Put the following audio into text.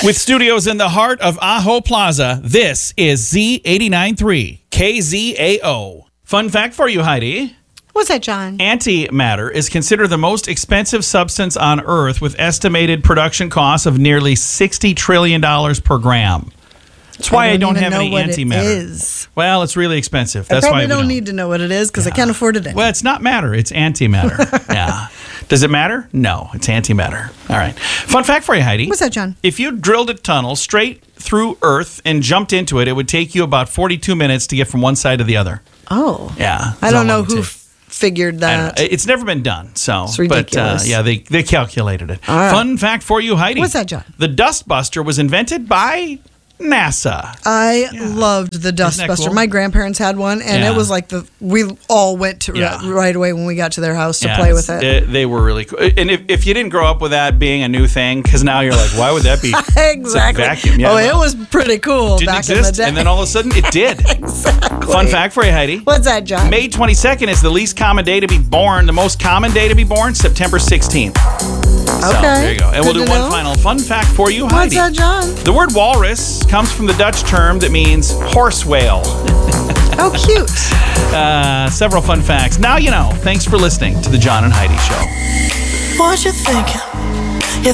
With studios in the heart of Aho Plaza, this is Z89.3 KZAO. Fun fact for you, Heidi. What's that, John? Antimatter is considered the most expensive substance on Earth with estimated production costs of nearly $60 trillion per gram. That's why I don't have any antimatter. Well, it's really expensive. That's I why probably don't need to know what it is because I can't afford it. Well, it's not matter. It's antimatter. Yeah. Does it matter? No, it's antimatter. All right. Fun fact for you, Heidi. What's that, John? If you drilled a tunnel straight through Earth and jumped into it, it would take you about 42 minutes to get from one side to the other. Oh. Yeah. I don't know who figured that. It's never been done. So it's ridiculous. But yeah, they calculated it. All right. Fun fact for you, Heidi. What's that, John? The Dust Buster was invented by NASA. I loved the Dustbuster. Cool? My grandparents had one, and it was like we all went to right away when we got to their house to play with it. They were really cool. And if you didn't grow up with that being a new thing, because now you're like, why would that be? Exactly. Vacuum. Yeah, it was pretty cool back in the day. And then all of a sudden, it did. Exactly. Fun fact for you, Heidi. What's that, John? May 22nd is the least common day to be born. The most common day to be born, September 16th. So, okay. There you go. And we'll do one final fun fact for you, Heidi. What's that, John? The word walrus comes from the Dutch term that means horse whale. How cute. Several fun facts. Now you know. Thanks for listening to the John and Heidi Show. What you thinking?